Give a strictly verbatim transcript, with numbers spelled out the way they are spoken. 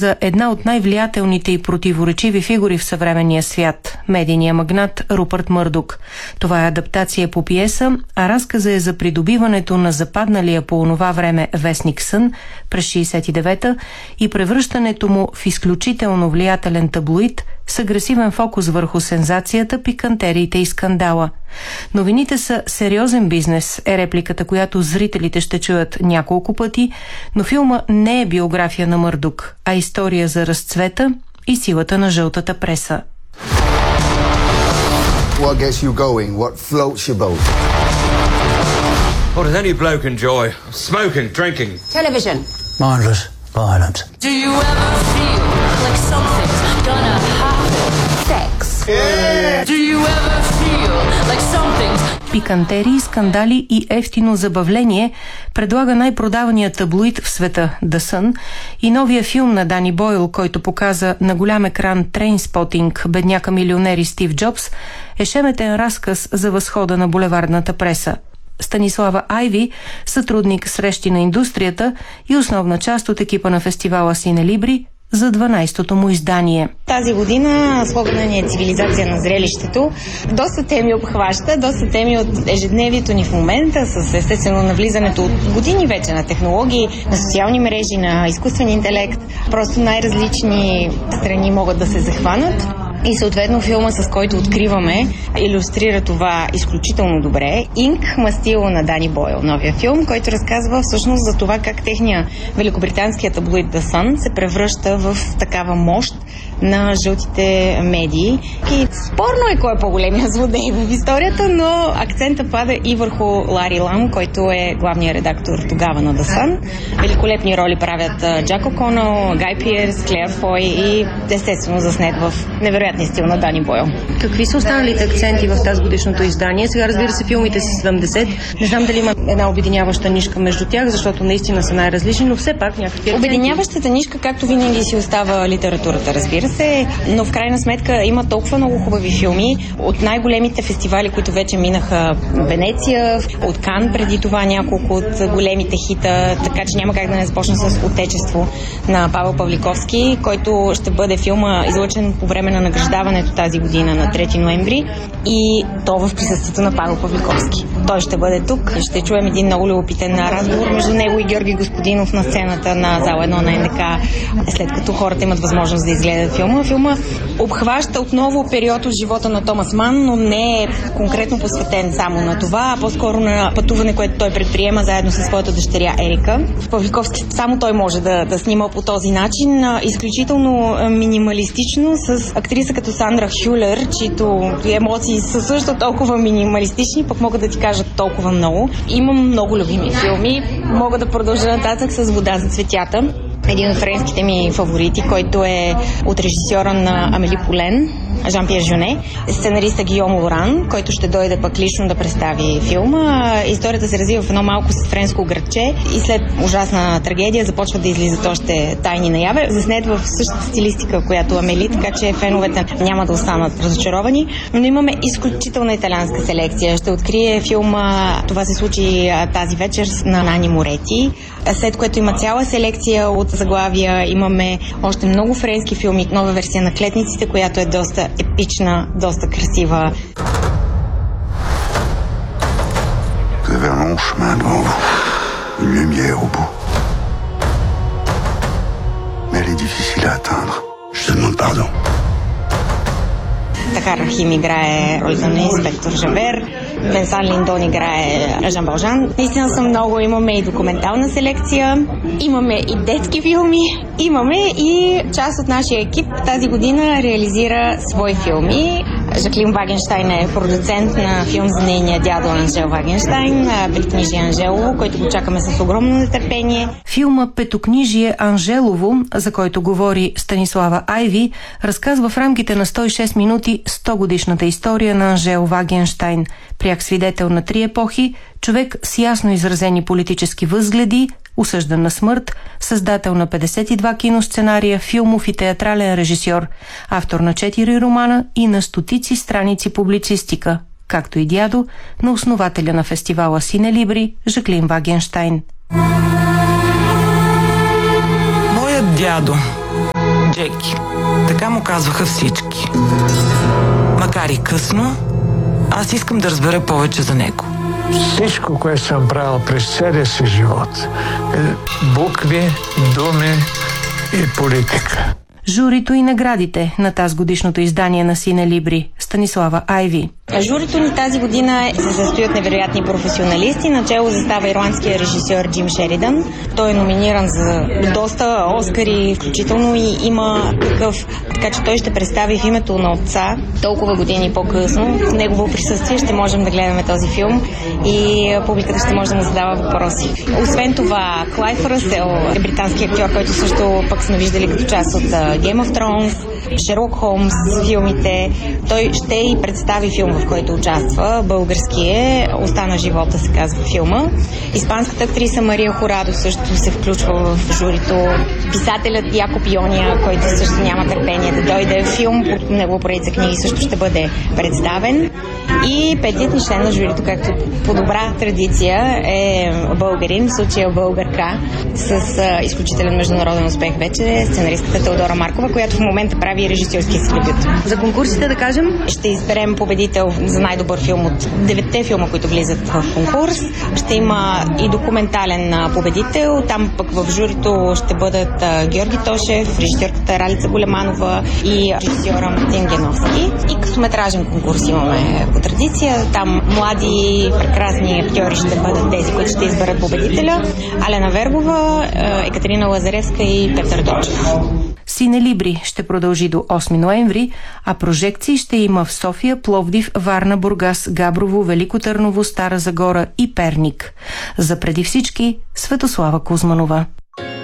за една от най-влиятелните и противоречиви фигури в съвременния свят – медийния магнат Рупърт Мърдок. Това е адаптация по пиеса, а разказа е за придобиването на западналия по онова време вестник Сън през шейсет и девета и превръщането му в изключително влиятелен таблоид с агресивен фокус върху сензацията, пикантериите и скандала. Новините са сериозен бизнес, е репликата, която зрителите ще чуят няколко пъти, но филма не е биография на Мърдок, а история за разцвета и силата на жълтата преса. What gets you going? What floats your boat? What does any bloke enjoy? Smoking, drinking. Television. Mindless violence. Do you ever feel like something's gonna happen? Sex. Yeah. Do you ever feel like something's... Пикантерии, скандали и ефтино забавление предлага най-продаваният таблоид в света The Sun и новия филм на Дани Бойл, който показа на голям екран Трейнспотинг, бедняка милионер и Стив Джобс, е шеметен разказ за възхода на булевардната преса. Станислава Айви, сътрудник срещи на индустрията и основна част от екипа на фестивала Синелибри, за дванайстото му издание. Тази година слогана ни е цивилизация на зрелището. Доста теми обхваща, доста теми от ежедневието ни в момента, с естествено навлизането от години вече на технологии, на социални мрежи, на изкуствен интелект. Просто най-различни страни могат да се захванат. И съответно филма, с който откриваме, илюстрира това изключително добре. Инк мастило на Дани Бойл, новия филм, който разказва всъщност за това как техния великобританския таблоид The Sun се превръща в такава мощ на жълтите медии. И спорно е кой е по-големия злодей в историята, но акцента пада и върху Лари Лам, който е главният редактор тогава на The Sun. Великолепни роли правят Джак О'Конъл, Гай Пиърс, Клеър Фой и естествено заснет в невероятния стил на Дани Бойл. Какви са останалите акценти в тази годишното издание? Сега, разбира се, филмите са седемдесет. Не знам дали има една обединяваща нишка между тях, защото наистина са най-различни, но все пак някакви акценти. Обединяващата нишка, както винаги, си остава литературата, разбира се, но в крайна сметка има толкова много хубави филми от най-големите фестивали, които вече минаха Венеция, от Кан преди това няколко от големите хита, така че няма как да не започна с Отечество на Павел Павликовски, който ще бъде филма излъчен по време на награждаването тази година на трети ноември и то в присъствието на Павел Павликовски. Той ще бъде тук и ще чуем един много любопитен разговор между него и Георги Господинов на сцената на зала едно на Ен Де Ка, след като хората имат възможност да изгледат филма. Филма обхваща отново период от живота на Томас Ман, но не е конкретно посветен само на това, а по-скоро на пътуване, което той предприема заедно със своята дъщеря Ерика. Павликовски само той може да, да снима по този начин, изключително минималистично, с актриса като Сандра Хюлер, чието емоции са също толкова минималистични, пък могат да ти кажат толкова много. Имам много любими филми. Мога да продължа нататък с Вода за цветята. Един от френските ми фаворити, който е от режисьора на Амели Полен, Жан-Пьер Жюне, сценариста Гийом Лоран, който ще дойде пък лично да представи филма. Историята се развива в едно малко френско градче и след ужасна трагедия започват да излизат още тайни наяве. Заснет в същата стилистика, която Амели, така че феновете няма да останат разочаровани. Но имаме изключителна италианска селекция. Ще открие филма, това се случи тази вечер, на Нани Морети, след което има цяла селекция от заглавия. Имаме още много френски филми, нова версия на Клетниците, която е доста епична, доста красива. Vous avez un long chemin devant vous, une lumière au bout. Mais elle est difficile à atteindre. Je te demande pardon. Тахар Рахим играе ролята на инспектор Жавер, Венсан Линдон играе Жан Балжан. Наистина съм много, имаме и документална селекция, имаме и детски филми, имаме и част от нашия екип тази година реализира свои филми. Жаклин Вагенщайн е продуцент на филм за нейния дядо Анжел Вагенщайн, Петокнижие Анжелово, който го чакаме с огромно нетърпение. Филма Петокнижие Анжелово, за който говори Станислава Айви, разказва в рамките на сто и шест минути сто годишната история на Анжел Вагенщайн, пряк свидетел на три епохи, човек с ясно изразени политически възгледи, осъждан на смърт, създател на петдесет и два киносценария, филмов и театрален режисьор, автор на четири романа и на стотици страници публицистика, както и дядо на основателя на фестивала Синелибри Жаклин Вагенщайн. Моят дядо Джеки. Така му казваха всички. Макар и късно, аз искам да разбера повече за него. Всичко, което съм правил през целия си живот, е букви, думи и политика. Журито и наградите на тази годишното издание на Сине Либри. Станислава Айви. Журито ни тази година се състои от невероятни професионалисти. Начело застава ирландския режисьор Джим Шеридан. Той е номиниран за доста Оскари, включително и има такъв. Така че той ще представи в името на отца толкова години по-късно. В негово присъствие ще можем да гледаме този филм и публиката ще може да му задава въпроси. Освен това, Клайв Ръсел е британски актьор, който също пък сме виждали като част от Game of Thrones, Шерлок Холмс, филмите. Той ще и представи филм, в който участва. Български е "Остана живота" се казва филма. Испанската актриса Мария Хорадо също се включва в журито. Писателят Якоб Йония, който също няма търпение да дойде. Филм под негова поредица книги също ще бъде представен. И петият ни член на журито, както по добра традиция, е българин, в случая българка, с а, изключителен международен успех вече, сценаристката Теодора Маркова, която в момента прави режисьорския си дебют. За конкурсите, да кажем, ще изберем победител за най-добър филм от деветте филма, които влизат в конкурс. Ще има и документален победител. Там пък в журито ще бъдат а, Георги Тошев, режисьорката Ралица Големанова и режисьора Мартин Геновски. И късометражен конкурс имаме по традиция. Там млади, прекрасни актьори ще бъдат тези, които ще изберат победителя. Алена Вергова, Екатерина Лазаревска и Петър Дочев. Сине Либри ще продължи до осми ноември, а прожекции ще има в София, Пловдив, Варна, Бургас, Габрово, Велико Търново, Стара Загора и Перник. За преди всички, Светослава Кузманова.